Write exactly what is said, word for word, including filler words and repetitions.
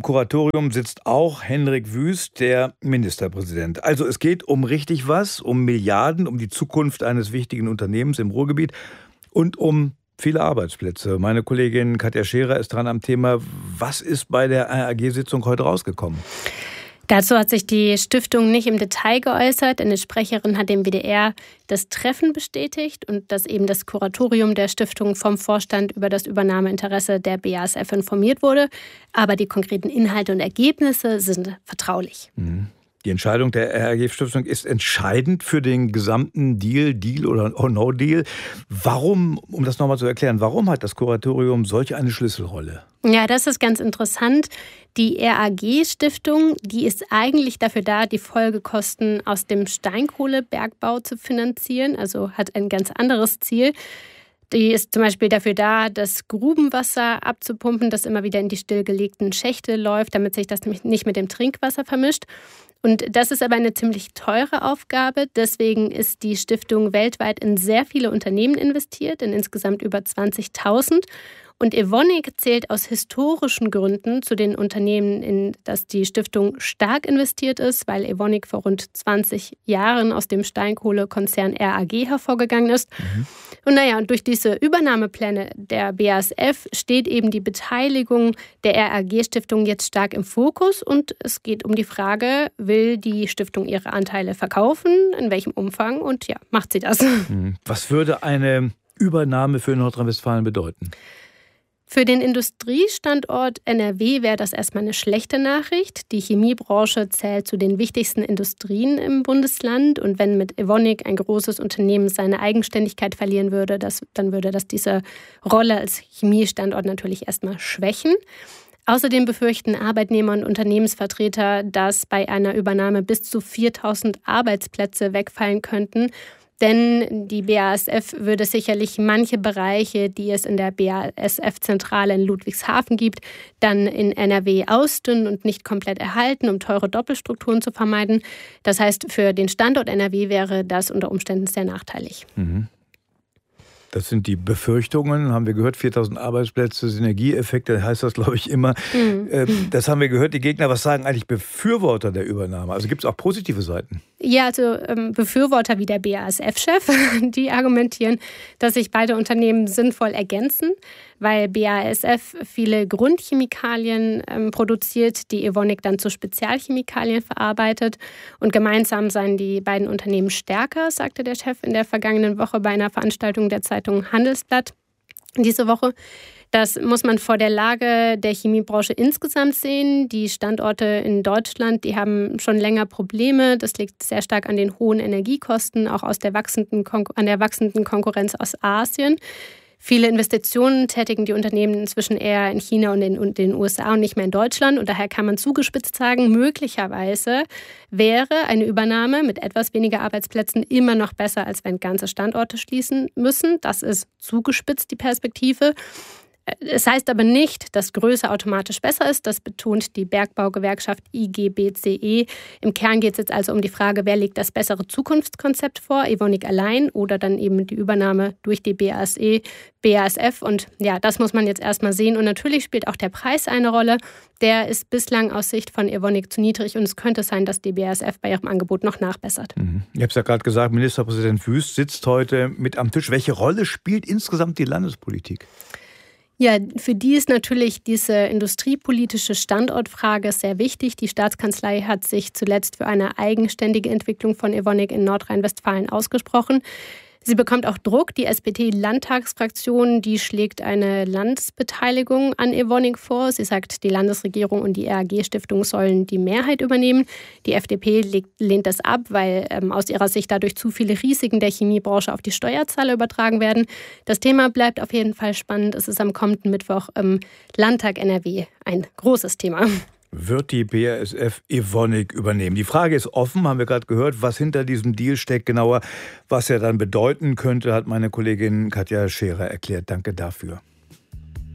im Kuratorium sitzt auch Hendrik Wüst, der Ministerpräsident. Also es geht um richtig was, um Milliarden, um die Zukunft eines wichtigen Unternehmens im Ruhrgebiet und um viele Arbeitsplätze. Meine Kollegin Katja Scherer ist dran am Thema. Was ist bei der R A G-Sitzung heute rausgekommen? Dazu hat sich die Stiftung nicht im Detail geäußert. Eine Sprecherin hat dem W D R das Treffen bestätigt und dass eben das Kuratorium der Stiftung vom Vorstand über das Übernahmeinteresse der B A S F informiert wurde. Aber die konkreten Inhalte und Ergebnisse sind vertraulich. Mhm. Die Entscheidung der R A G-Stiftung ist entscheidend für den gesamten Deal, Deal oder No-Deal. Warum, um das nochmal zu erklären, warum hat das Kuratorium solch eine Schlüsselrolle? Ja, das ist ganz interessant. Die R A G-Stiftung, die ist eigentlich dafür da, die Folgekosten aus dem Steinkohlebergbau zu finanzieren, also hat ein ganz anderes Ziel. Die ist zum Beispiel dafür da, das Grubenwasser abzupumpen, das immer wieder in die stillgelegten Schächte läuft, damit sich das nicht mit dem Trinkwasser vermischt. Und das ist aber eine ziemlich teure Aufgabe. Deswegen ist die Stiftung weltweit in sehr viele Unternehmen investiert, in insgesamt über zwanzigtausend. Und Evonik zählt aus historischen Gründen zu den Unternehmen, in das die Stiftung stark investiert ist, weil Evonik vor rund zwanzig Jahren aus dem Steinkohlekonzern R A G hervorgegangen ist. Mhm. Und naja, und durch diese Übernahmepläne der B A S F steht eben die Beteiligung der R A G-Stiftung jetzt stark im Fokus. Und es geht um die Frage, will die Stiftung ihre Anteile verkaufen, in welchem Umfang und ja, macht sie das? Was würde eine Übernahme für Nordrhein-Westfalen bedeuten? Für den Industriestandort N R W wäre das erstmal eine schlechte Nachricht. Die Chemiebranche zählt zu den wichtigsten Industrien im Bundesland. Und wenn mit Evonik ein großes Unternehmen seine Eigenständigkeit verlieren würde, das, dann würde das diese Rolle als Chemiestandort natürlich erstmal schwächen. Außerdem befürchten Arbeitnehmer und Unternehmensvertreter, dass bei einer Übernahme bis zu viertausend Arbeitsplätze wegfallen könnten. Denn die B A S F würde sicherlich manche Bereiche, die es in der B A S F-Zentrale in Ludwigshafen gibt, dann in N R W ausdünnen und nicht komplett erhalten, um teure Doppelstrukturen zu vermeiden. Das heißt, für den Standort N R W wäre das unter Umständen sehr nachteilig. Mhm. Das sind die Befürchtungen, haben wir gehört, viertausend Arbeitsplätze, Synergieeffekte, heißt das, glaube ich, immer. Mhm. Das haben wir gehört, die Gegner. Was sagen eigentlich Befürworter der Übernahme? Also gibt es auch positive Seiten? Ja, also ähm, Befürworter wie der B A S F-Chef, die argumentieren, dass sich beide Unternehmen sinnvoll ergänzen, weil B A S F viele Grundchemikalien ähm, produziert, die Evonik dann zu Spezialchemikalien verarbeitet. Und gemeinsam seien die beiden Unternehmen stärker, sagte der Chef in der vergangenen Woche bei einer Veranstaltung der Zeitung Handelsblatt diese Woche. Das muss man vor der Lage der Chemiebranche insgesamt sehen. Die Standorte in Deutschland, die haben schon länger Probleme. Das liegt sehr stark an den hohen Energiekosten, auch aus der wachsenden Kon- an der wachsenden Konkurrenz aus Asien. Viele Investitionen tätigen die Unternehmen inzwischen eher in China und in den U S A und nicht mehr in Deutschland. Und daher kann man zugespitzt sagen, möglicherweise wäre eine Übernahme mit etwas weniger Arbeitsplätzen immer noch besser, als wenn ganze Standorte schließen müssen. Das ist zugespitzt die Perspektive. Es heißt aber nicht, dass Größe automatisch besser ist. Das betont die Bergbaugewerkschaft I G B C E. Im Kern geht es jetzt also um die Frage, wer legt das bessere Zukunftskonzept vor, Evonik allein oder dann eben die Übernahme durch die B A S E, B A S F. Und ja, das muss man jetzt erstmal sehen. Und natürlich spielt auch der Preis eine Rolle. Der ist bislang aus Sicht von Evonik zu niedrig und es könnte sein, dass die B A S F bei ihrem Angebot noch nachbessert. Mhm. Ich habe es ja gerade gesagt, Ministerpräsident Wüst sitzt heute mit am Tisch. Welche Rolle spielt insgesamt die Landespolitik? Ja, für die ist natürlich diese industriepolitische Standortfrage sehr wichtig. Die Staatskanzlei hat sich zuletzt für eine eigenständige Entwicklung von Evonik in Nordrhein-Westfalen ausgesprochen. Sie bekommt auch Druck. Die S P D-Landtagsfraktion, die schlägt eine Landesbeteiligung an Evonik vor. Sie sagt, die Landesregierung und die R A G-Stiftung sollen die Mehrheit übernehmen. Die F D P legt, lehnt das ab, weil ähm, aus ihrer Sicht dadurch zu viele Risiken der Chemiebranche auf die Steuerzahler übertragen werden. Das Thema bleibt auf jeden Fall spannend. Es ist am kommenden Mittwoch im Landtag N R W ein großes Thema. Wird die B A S F Evonik übernehmen? Die Frage ist offen, haben wir gerade gehört, was hinter diesem Deal steckt. Genauer, was er dann bedeuten könnte, hat meine Kollegin Katja Scherer erklärt. Danke dafür.